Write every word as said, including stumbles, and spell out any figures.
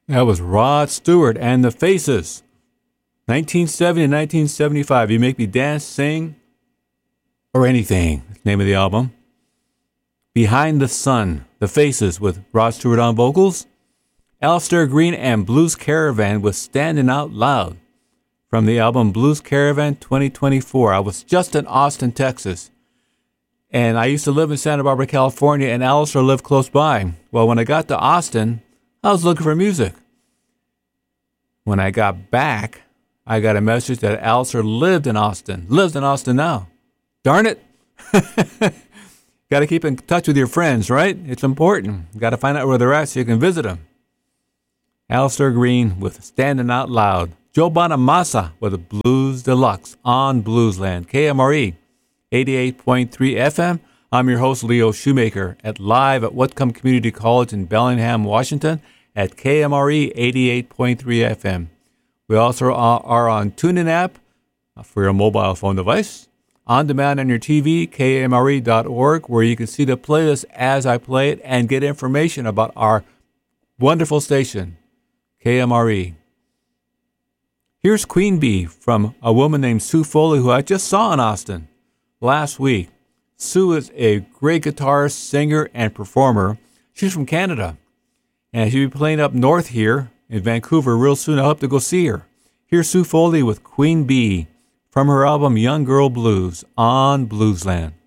That was Rod Stewart and the Faces. nineteen seventy and nineteen seventy-five. You Make Me Dance, Sing, or Anything. That's the name of the album. Behind the Sun, The Faces with Rod Stewart on vocals. Alistair Green and Blues Caravan with Standing Out Loud from the album Blues Caravan twenty twenty-four. I was just in Austin, Texas, and I used to live in Santa Barbara, California, and Alistair lived close by. Well, when I got to Austin, I was looking for music. When I got back, I got a message that Alistair lived in Austin, lives in Austin now. Darn it. Got to keep in touch with your friends, right? It's important. Got to find out where they're at so you can visit them. Alistair Green with Standing Out Loud. Joe Bonamassa with Blues Deluxe on Bluesland. K M R E eighty-eight point three F M. I'm your host, Leo Shoemaker, at live at Whitcomb Community College in Bellingham, Washington, at K M R E eighty-eight point three F M. We also are on TuneIn app for your mobile phone device. On demand on your T V, K M R E dot org, where you can see the playlist as I play it and get information about our wonderful station, K M R E. Here's Queen Bee from a woman named Sue Foley, who I just saw in Austin last week. Sue is a great guitarist, singer, and performer. She's from Canada, and she'll be playing up north here in Vancouver real soon. I hope to go see her. Here's Sue Foley with Queen Bee from her album Young Girl Blues on Bluesland.